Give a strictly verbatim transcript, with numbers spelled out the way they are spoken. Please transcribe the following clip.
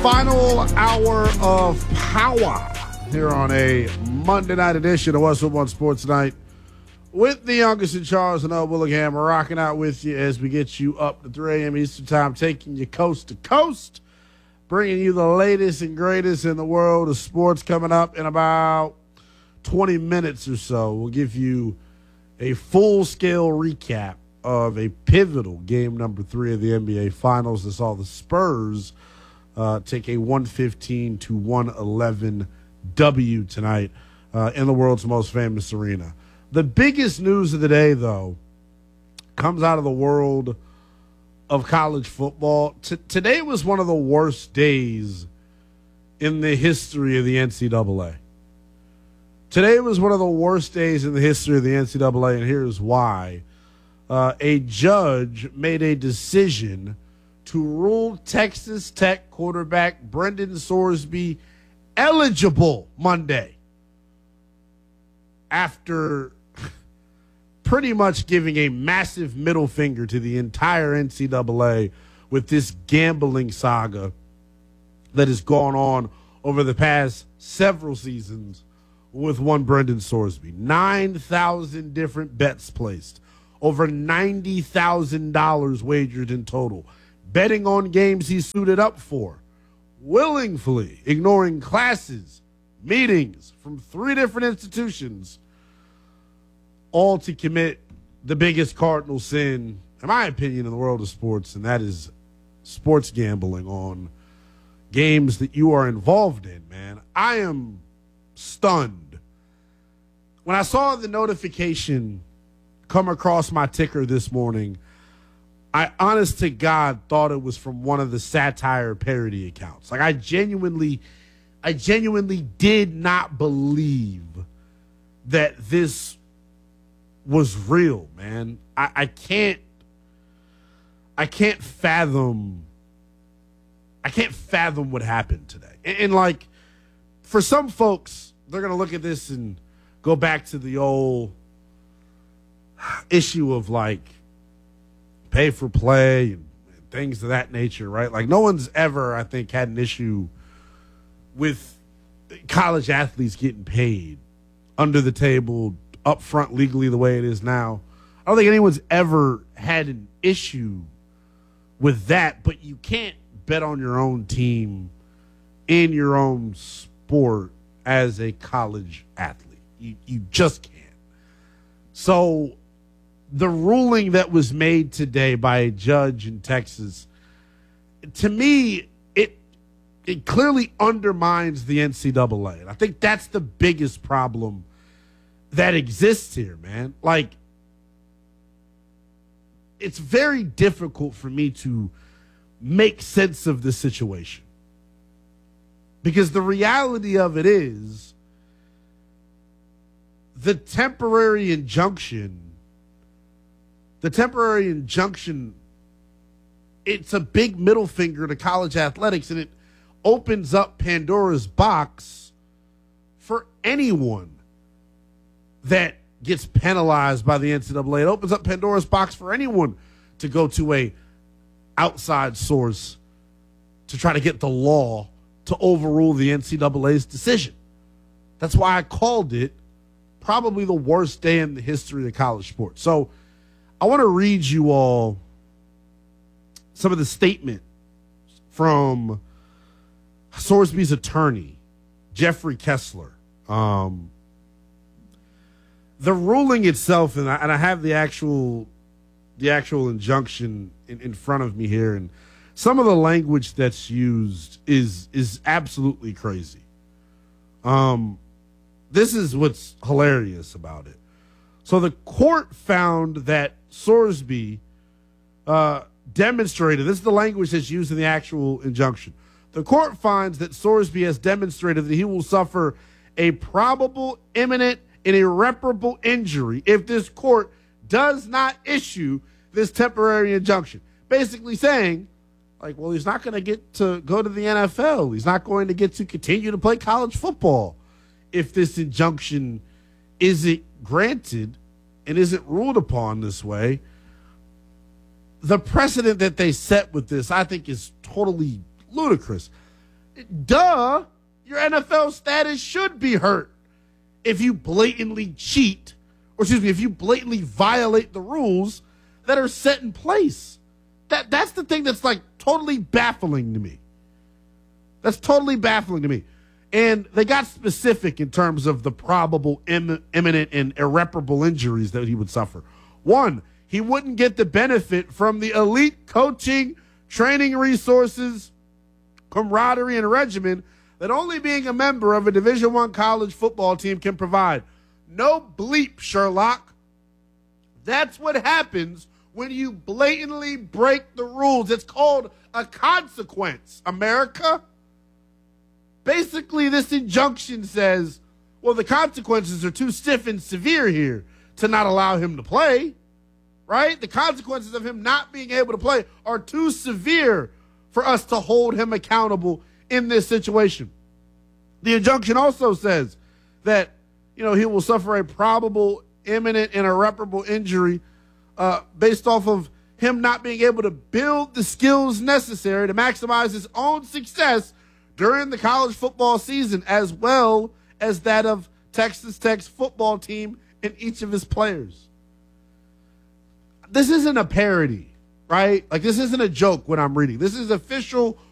Final hour of power here on a Monday night edition of West One Sports Night with the youngest in Charles and Old Willingham. We're rocking out with you as we get you up to three a.m. Eastern Time, taking you coast to coast, bringing you the latest and greatest in the world of sports. Coming up in about twenty minutes or so, we'll give you a full-scale recap of a pivotal game number three of the N B A Finals that saw the Spurs uh, take a one fifteen to one eleven W tonight uh, in the world's most famous arena. The biggest news of the day, though, comes out of the world of college football. T- today was one of the worst days in the history of the N C double A. Today was one of the worst days in the history of the N C double A, and here's why. Uh, a judge made a decision to rule Texas Tech quarterback Brendan Sorsby eligible Monday after pretty much giving a massive middle finger to the entire N C double A with this gambling saga that has gone on over the past several seasons with one Brendan Sorsby. nine thousand different bets placed. Over ninety thousand dollars wagered in total. Betting on games he suited up for. Willingly ignoring classes, meetings from three different institutions, all to commit the biggest cardinal sin, in my opinion, in the world of sports, and that is sports gambling on games that you are involved in, man. I am stunned. When I saw the notification come across my ticker this morning, I honest to God thought it was from one of the satire parody accounts. Like I genuinely, I genuinely did not believe that this was real, man. I, I can't, I can't fathom, I can't fathom what happened today. And, and like, for some folks, they're going to look at this and go back to the old issue of like pay for play and things of that nature, right? Like no one's ever, I think, had an issue with college athletes getting paid under the table, up front legally the way it is now. I don't think anyone's ever had an issue with that, but you can't bet on your own team in your own sport as a college athlete. You you just can't. So the ruling that was made today by a judge in Texas, to me, it it clearly undermines the N C double A. And I think that's the biggest problem that exists here, man. Like, it's very difficult for me to make sense of this situation. Because the reality of it is the temporary injunction The temporary injunction, it's a big middle finger to college athletics, and it opens up Pandora's box for anyone that gets penalized by the N C double A. It opens up Pandora's box for anyone to go to a outside source to try to get the law to overrule the N C double A's decision. That's why I called it probably the worst day in the history of college sports. So I want to read you all some of the statement from Sorsby's attorney, Jeffrey Kessler. Um, the ruling itself, and I, and I have the actual the actual injunction in, in front of me here, and some of the language that's used is is absolutely crazy. Um, this is what's hilarious about it. So the court found that Sorsby uh, demonstrated, this is the language that's used in the actual injunction. The court finds that Sorsby has demonstrated that he will suffer a probable, imminent, and irreparable injury if this court does not issue this temporary injunction. Basically saying, like, well, he's not going to get to go to the N F L. He's not going to get to continue to play college football if this injunction isn't granted and isn't ruled upon this way. The precedent that they set with this, I think, is totally ludicrous. Duh, your N F L status should be hurt if you blatantly cheat, or excuse me, if you blatantly violate the rules that are set in place. That that's the thing that's like totally baffling to me. That's totally baffling to me. And they got specific in terms of the probable Im- imminent and irreparable injuries that he would suffer. One, he wouldn't get the benefit from the elite coaching, training resources, camaraderie, and regimen that only being a member of a Division One college football team can provide. No bleep, Sherlock. That's what happens when you blatantly break the rules. It's called a consequence, America. Basically, this injunction says, well, the consequences are too stiff and severe here to not allow him to play, right? The consequences of him not being able to play are too severe for us to hold him accountable in this situation. The injunction also says that, you know, he will suffer a probable, imminent, and irreparable injury uh, based off of him not being able to build the skills necessary to maximize his own success during the college football season, as well as that of Texas Tech's football team and each of his players. This isn't a parody, right? Like, this isn't a joke when I'm reading. This is official